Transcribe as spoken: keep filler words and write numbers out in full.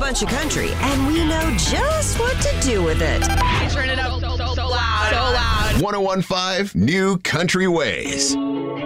bunch of country, and we know just what to do with it. Turn it up so, so, so loud. So loud. one oh one point five New Country Ways.